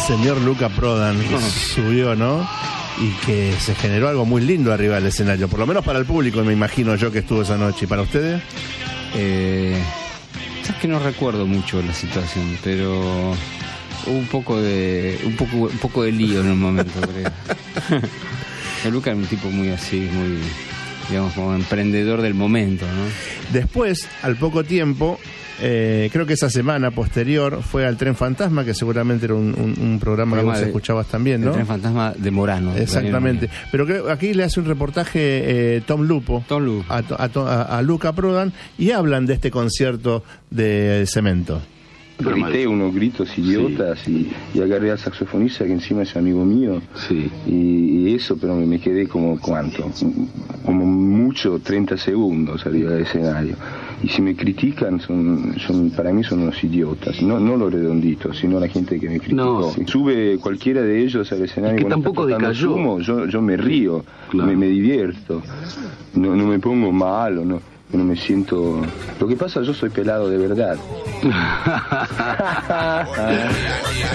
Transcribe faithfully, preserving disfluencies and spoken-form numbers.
señor Luca Prodan que subió, ¿no? Y que se generó algo muy lindo arriba del escenario, por lo menos para el público, me imagino yo que estuvo esa noche. ¿Y para ustedes? Eh, es que no recuerdo mucho la situación, pero hubo un poco de un poco un poco de lío en un momento, creo. El Luca era un tipo muy así, muy, digamos, como emprendedor del momento, ¿no? Después, al poco tiempo, eh, creo que esa semana posterior fue al Tren Fantasma, que seguramente era un, un, un programa, programa que vos de, escuchabas también, ¿no? El Tren Fantasma de Morano. Exactamente. Pero creo, aquí le hace un reportaje eh, Tom Lupo, Tom Lupo. A, a, a Luca Prodan, y hablan de este concierto de Cemento. Grité unos gritos idiotas, sí. y, y agarré al saxofonista que encima es amigo mío, sí. y, y eso, pero me quedé como, ¿cuánto? Como mucho treinta segundos arriba del escenario. Y si me critican, son, son para mí son unos idiotas, no, no los redonditos, sino la gente que me criticó. No. Si sube cualquiera de ellos al escenario, es que tampoco decayó. Sumo, yo, yo me río, claro. me, me divierto, no, no me pongo mal o no. No me siento... Lo que pasa, yo soy pelado de verdad.